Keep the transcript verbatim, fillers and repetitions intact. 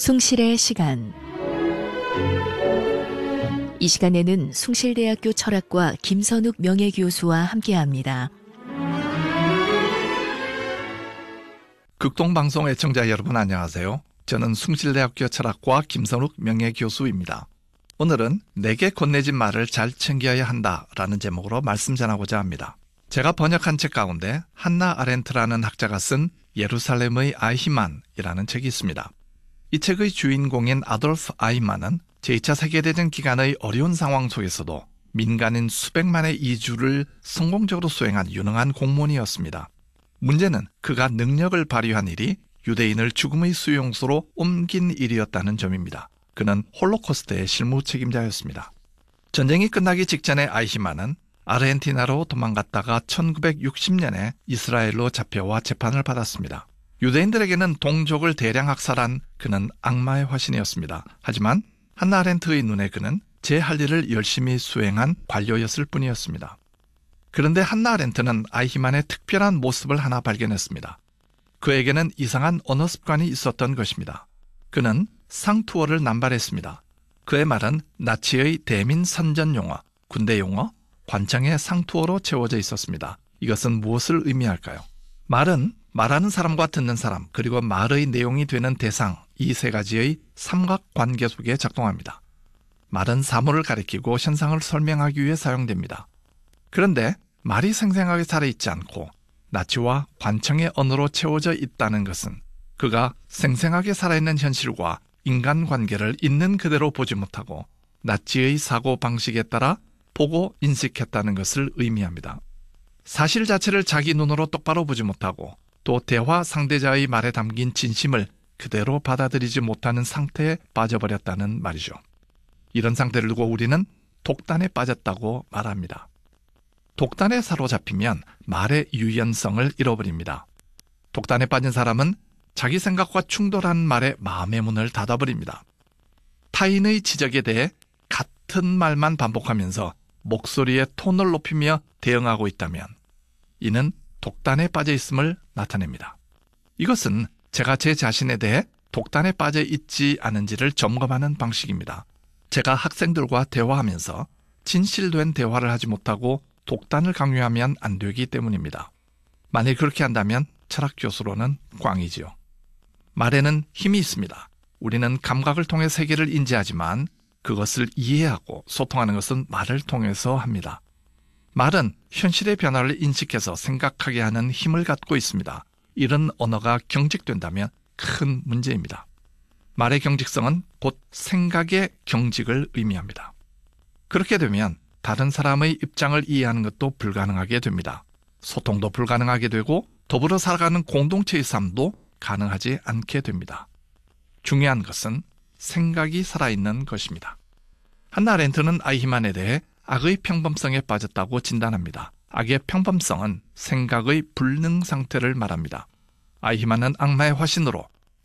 숭실의 시간. 이 시간에는 숭실대학교 철학과 김선욱 명예교수와 함께합니다. 극동방송 애청자 여러분 안녕하세요. 저는 숭실대학교 철학과 김선욱 명예교수입니다. 오늘은 내게 건네진 말을 잘 챙겨야 한다라는 제목으로 말씀 전하고자 합니다. 제가 번역한 책 가운데 한나 아렌트라는 학자가 쓴 예루살렘의 아이히만이라는 책이 있습니다. 이 책의 주인공인 아돌프 아이히만은 제이 차 세계대전 기간의 어려운 상황 속에서도 민간인 수백만의 이주를 성공적으로 수행한 유능한 공무원이었습니다. 문제는 그가 능력을 발휘한 일이 유대인을 죽음의 수용소로 옮긴 일이었다는 점입니다. 그는 홀로코스트의 실무 책임자였습니다. 전쟁이 끝나기 직전에 아이히만은 아르헨티나로 도망갔다가 천구백육십 년에 이스라엘로 잡혀와 재판을 받았습니다. 유대인들에게는 동족을 대량 학살한 그는 악마의 화신이었습니다. 하지만 한나 아렌트의 눈에 그는 제 할 일을 열심히 수행한 관료였을 뿐이었습니다. 그런데 한나 아렌트는 아이히만의 특별한 모습을 하나 발견했습니다. 그에게는 이상한 언어 습관이 있었던 것입니다. 그는 상투어를 남발했습니다. 그의 말은 나치의 대민 선전 용어, 군대 용어, 관청의 상투어로 채워져 있었습니다. 이것은 무엇을 의미할까요? 말은 말하는 사람과 듣는 사람, 그리고 말의 내용이 되는 대상, 이 세 가지의 삼각관계 속에 작동합니다. 말은 사물을 가리키고 현상을 설명하기 위해 사용됩니다. 그런데 말이 생생하게 살아있지 않고 나치와 관청의 언어로 채워져 있다는 것은 그가 생생하게 살아있는 현실과 인간관계를 있는 그대로 보지 못하고 나치의 사고방식에 따라 보고 인식했다는 것을 의미합니다. 사실 자체를 자기 눈으로 똑바로 보지 못하고 또 대화 상대자의 말에 담긴 진심을 그대로 받아들이지 못하는 상태에 빠져버렸다는 말이죠. 이런 상태를 두고 우리는 독단에 빠졌다고 말합니다. 독단에 사로잡히면 말의 유연성을 잃어버립니다. 독단에 빠진 사람은 자기 생각과 충돌한 말에 마음의 문을 닫아버립니다. 타인의 지적에 대해 같은 말만 반복하면서 목소리의 톤을 높이며 대응하고 있다면 이는 독단에 빠져 있음을 나타냅니다. 이것은 제가 제 자신에 대해 독단에 빠져 있지 않은지를 점검하는 방식입니다. 제가 학생들과 대화하면서 진실된 대화를 하지 못하고 독단을 강요하면 안 되기 때문입니다. 만일 그렇게 한다면 철학 교수로는 꽝이지요. 말에는 힘이 있습니다. 우리는 감각을 통해 세계를 인지하지만 그것을 이해하고 소통하는 것은 말을 통해서 합니다. 말은 현실의 변화를 인식해서 생각하게 하는 힘을 갖고 있습니다. 이런 언어가 경직된다면 큰 문제입니다. 말의 경직성은 곧 생각의 경직을 의미합니다. 그렇게 되면 다른 사람의 입장을 이해하는 것도 불가능하게 됩니다. 소통도 불가능하게 되고 더불어 살아가는 공동체의 삶도 가능하지 않게 됩니다. 중요한 것은 생각이 살아있는 것입니다. 한나 아렌트는 아이히만에 대해 악의 평범성에 빠졌다고 진단합니다. 악의 평범성은 생각의 불능 상태를 말합니다. 아이히만은 악마의 화신으로